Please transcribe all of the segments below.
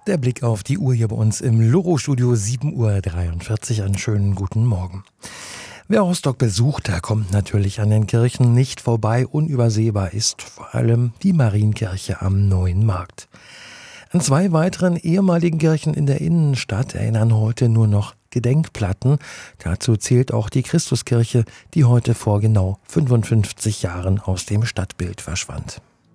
Der Blick auf die Uhr hier bei uns im Loro-Studio, 7:43 Uhr. Einen schönen guten Morgen. Wer Rostock besucht, der kommt natürlich an den Kirchen nicht vorbei. Unübersehbar ist vor allem die Marienkirche am Neuen Markt. An zwei weiteren ehemaligen Kirchen in der Innenstadt erinnern heute nur noch Gedenkplatten. Dazu zählt auch die Christuskirche, die heute vor genau 55 Jahren aus dem Stadtbild verschwand.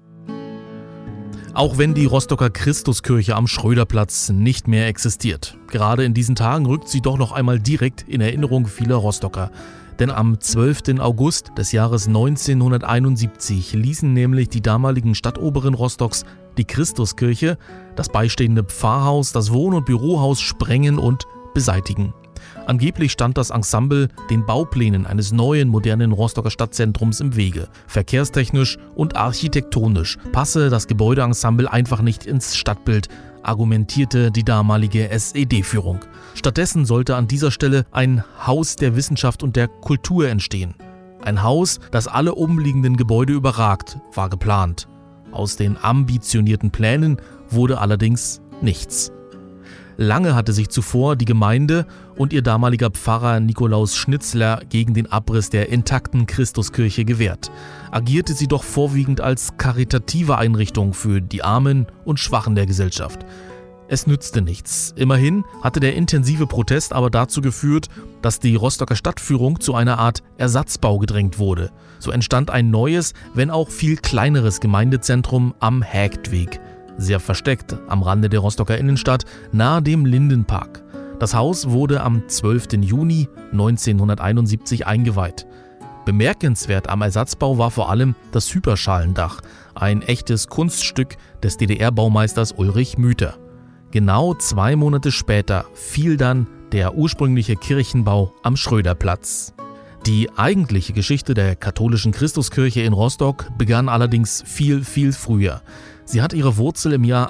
Auch wenn die Rostocker Christuskirche am Schröderplatz nicht mehr existiert. Gerade in diesen Tagen rückt sie doch noch einmal direkt in Erinnerung vieler Rostocker. Denn am 12. August des Jahres 1971 ließen nämlich die damaligen Stadtoberen Rostocks die Christuskirche, das beistehende Pfarrhaus, das Wohn- und Bürohaus sprengen und beseitigen. Angeblich stand das Ensemble den Bauplänen eines neuen, modernen Rostocker Stadtzentrums im Wege. Verkehrstechnisch und architektonisch passe das Gebäudeensemble einfach nicht ins Stadtbild, argumentierte die damalige SED-Führung. Stattdessen sollte an dieser Stelle ein Haus der Wissenschaft und der Kultur entstehen. Ein Haus, das alle umliegenden Gebäude überragt, war geplant. Aus den ambitionierten Plänen wurde allerdings nichts. Lange hatte sich zuvor die Gemeinde und ihr damaliger Pfarrer Nikolaus Schnitzler gegen den Abriss der intakten Christuskirche gewehrt. Agierte sie doch vorwiegend als karitative Einrichtung für die Armen und Schwachen der Gesellschaft. Es nützte nichts. Immerhin hatte der intensive Protest aber dazu geführt, dass die Rostocker Stadtführung zu einer Art Ersatzbau gedrängt wurde. So entstand ein neues, wenn auch viel kleineres Gemeindezentrum am Hägtweg. Sehr versteckt am Rande der Rostocker Innenstadt, nahe dem Lindenpark. Das Haus wurde am 12. Juni 1971 eingeweiht. Bemerkenswert am Ersatzbau war vor allem das Hyperschalendach, ein echtes Kunststück des DDR-Baumeisters Ulrich Müther. Genau 2 Monate später fiel dann der ursprüngliche Kirchenbau am Schröderplatz. Die eigentliche Geschichte der katholischen Christuskirche in Rostock begann allerdings viel, viel früher. Sie hat ihre Wurzel im Jahr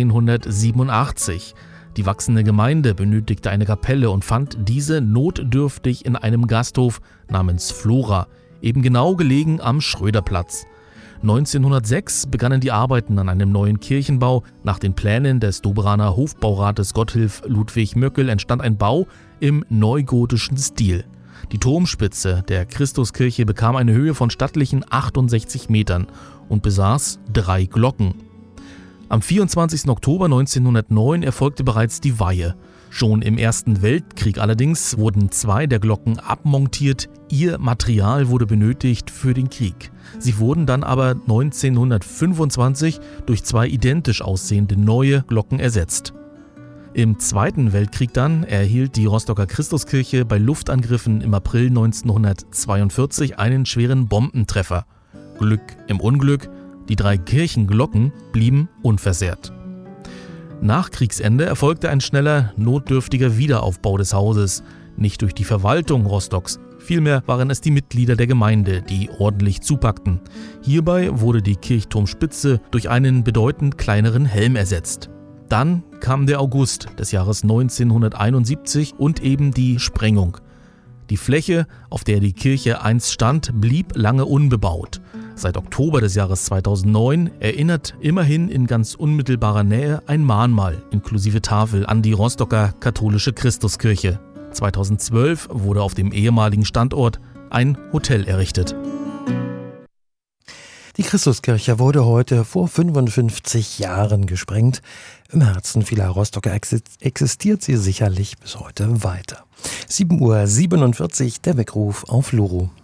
1887. Die wachsende Gemeinde benötigte eine Kapelle und fand diese notdürftig in einem Gasthof namens Flora, eben genau gelegen am Schröderplatz. 1906 begannen die Arbeiten an einem neuen Kirchenbau. Nach den Plänen des Doberaner Hofbaurates Gotthilf Ludwig Möckel entstand ein Bau im neugotischen Stil. Die Turmspitze der Christuskirche bekam eine Höhe von stattlichen 68 Metern und besaß 3 Glocken. Am 24. Oktober 1909 erfolgte bereits die Weihe. Schon im Ersten Weltkrieg allerdings wurden 2 der Glocken abmontiert. Ihr Material wurde benötigt für den Krieg. Sie wurden dann aber 1925 durch 2 identisch aussehende neue Glocken ersetzt. Im Zweiten Weltkrieg dann erhielt die Rostocker Christuskirche bei Luftangriffen im April 1942 einen schweren Bombentreffer. Glück im Unglück, die 3 Kirchenglocken blieben unversehrt. Nach Kriegsende erfolgte ein schneller, notdürftiger Wiederaufbau des Hauses, nicht durch die Verwaltung Rostocks, vielmehr waren es die Mitglieder der Gemeinde, die ordentlich zupackten. Hierbei wurde die Kirchturmspitze durch einen bedeutend kleineren Helm ersetzt. Dann kam der August des Jahres 1971 und eben die Sprengung. Die Fläche, auf der die Kirche einst stand, blieb lange unbebaut. Seit Oktober des Jahres 2009 erinnert immerhin in ganz unmittelbarer Nähe ein Mahnmal inklusive Tafel an die Rostocker katholische Christuskirche. 2012 wurde auf dem ehemaligen Standort ein Hotel errichtet. Die Christuskirche wurde heute vor 55 Jahren gesprengt. Im Herzen vieler Rostocker existiert sie sicherlich bis heute weiter. 7:47 Uhr, der Weckruf auf Loro.